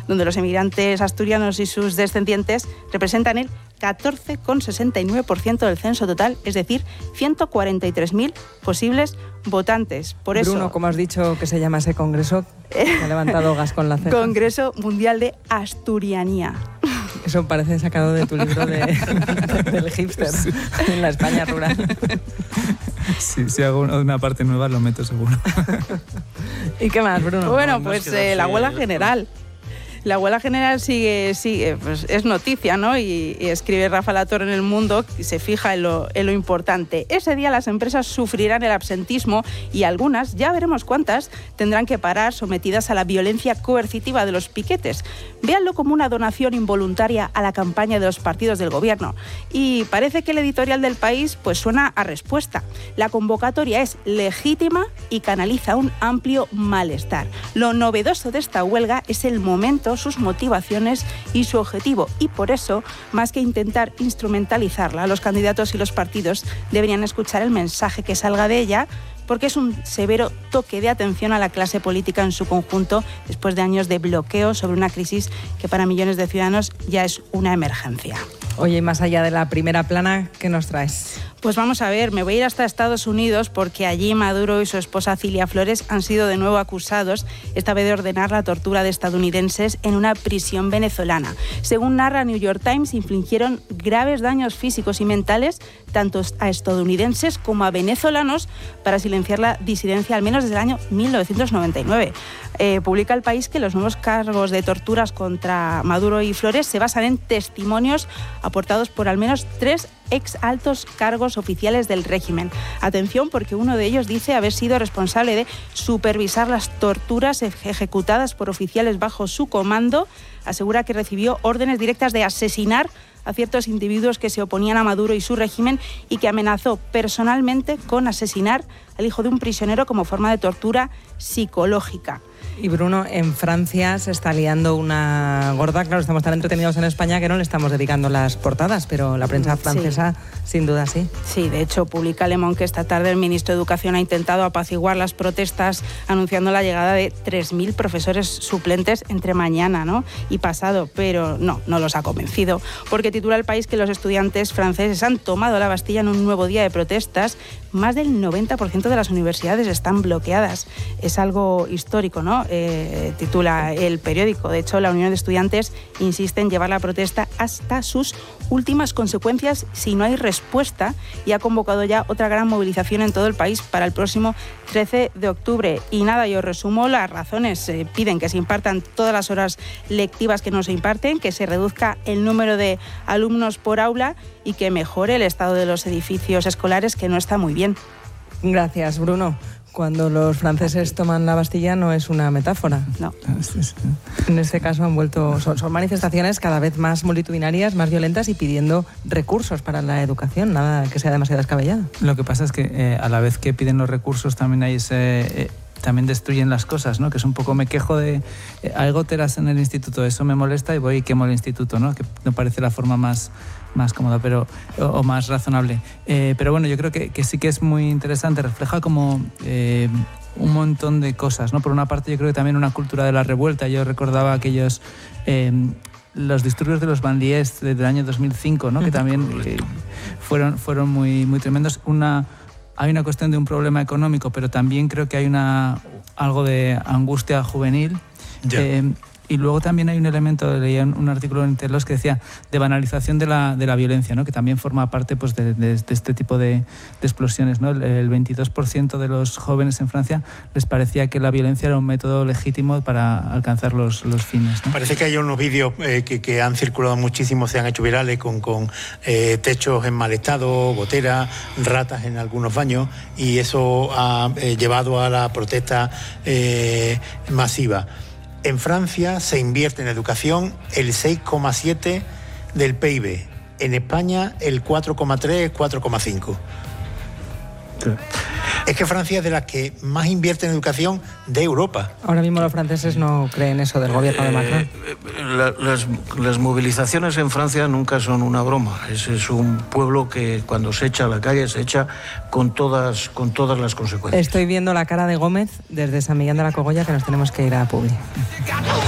donde los emigrantes asturianos y sus descendientes representan el 14,69% del censo total, es decir, 143.000 posibles votantes. Por eso, Bruno, ¿cómo has dicho que se llama ese congreso? Me ha levantado gas con la ceja. Congreso Mundial de Asturianía. Eso parece sacado de tu libro del hipster, sí. En la España rural. Sí, si hago una parte nueva lo meto seguro. ¿Y qué más, Bruno? Bueno, pues la huelga general. La huelga general sigue pues es noticia, ¿no? Y escribe Rafa Latorre en El Mundo y se fija en lo importante. Ese día las empresas sufrirán el absentismo y algunas, ya veremos cuántas, tendrán que parar sometidas a la violencia coercitiva de los piquetes. Véanlo como una donación involuntaria a la campaña de los partidos del gobierno. Y parece que el editorial del País pues suena a respuesta. La convocatoria es legítima y canaliza un amplio malestar. Lo novedoso de esta huelga es el momento, sus motivaciones y su objetivo, y por eso, más que intentar instrumentalizarla, los candidatos y los partidos deberían escuchar el mensaje que salga de ella, porque es un severo toque de atención a la clase política en su conjunto, después de años de bloqueo sobre una crisis que para millones de ciudadanos ya es una emergencia. Oye, y más allá de la primera plana, ¿qué nos traes? Pues vamos a ver, me voy a ir hasta Estados Unidos porque allí Maduro y su esposa Cilia Flores han sido de nuevo acusados, esta vez de ordenar la tortura de estadounidenses en una prisión venezolana. Según narra New York Times, infligieron graves daños físicos y mentales tanto a estadounidenses como a venezolanos para silenciar la disidencia al menos desde el año 1999. Publica El País que los nuevos cargos de torturas contra Maduro y Flores se basan en testimonios aportados por al menos 3 ex altos cargos oficiales del régimen. Atención, porque uno de ellos dice haber sido responsable de supervisar las torturas ejecutadas por oficiales bajo su comando. Asegura que recibió órdenes directas de asesinar a ciertos individuos que se oponían a Maduro y su régimen y que amenazó personalmente con asesinar al hijo de un prisionero como forma de tortura psicológica. Y Bruno, en Francia se está liando una gorda. Claro, estamos tan entretenidos en España que no le estamos dedicando las portadas, pero la prensa francesa sin duda sí. Sí, de hecho publica Le Monde que esta tarde el ministro de Educación ha intentado apaciguar las protestas anunciando la llegada de 3.000 profesores suplentes entre mañana, ¿no?, y pasado, pero no los ha convencido, porque titula El País que los estudiantes franceses han tomado la Bastilla en un nuevo día de protestas. Más del 90% de las universidades están bloqueadas. Es algo histórico, ¿no? Titula el periódico. De hecho, la Unión de Estudiantes insiste en llevar la protesta hasta sus últimas consecuencias si no hay respuesta, y ha convocado ya otra gran movilización en todo el país para el próximo 13 de octubre. Y nada, yo resumo las razones. Piden que se impartan todas las horas lectivas que no se imparten, que se reduzca el número de alumnos por aula y que mejore el estado de los edificios escolares, que no está muy bien. Gracias, Bruno. Cuando los franceses toman la Bastilla no es una metáfora. No. En este caso son manifestaciones cada vez más multitudinarias, más violentas y pidiendo recursos para la educación, nada que sea demasiado descabellado. Lo que pasa es que a la vez que piden los recursos también hay también destruyen las cosas, ¿no? Que es un poco, me quejo de hay goteras en el instituto, eso me molesta y voy y quemo el instituto, ¿no? Que no parece la forma más cómoda o más razonable. Pero bueno, yo creo que sí que es muy interesante, refleja como un montón de cosas, ¿no? Por una parte, yo creo que también una cultura de la revuelta. Yo recordaba aquellos los disturbios de los banlieues del año 2005, ¿no? Que también fueron muy, muy tremendos. Hay una cuestión de un problema económico, pero también creo que hay algo de angustia juvenil. Y luego también hay un elemento, leía un artículo en Interlos que decía de banalización de la violencia, ¿no? Que también forma parte pues, de este tipo de explosiones, ¿no? El 22% de los jóvenes en Francia les parecía que la violencia era un método legítimo para alcanzar los fines, ¿no? Parece que hay unos vídeos que han circulado muchísimo, se han hecho virales con techos en mal estado, goteras, ratas en algunos baños, y eso ha llevado a la protesta masiva. En Francia se invierte en educación el 6,7% del PIB. En España el 4,3%, 4,5%. Sí. Es que Francia es de las que más invierte en educación de Europa. Ahora mismo los franceses no creen eso del gobierno de Macron. Las movilizaciones en Francia nunca son una broma. Es un pueblo que cuando se echa a la calle se echa con todas las consecuencias. Estoy viendo la cara de Gómez desde San Millán de la Cogolla, que nos tenemos que ir a Publi.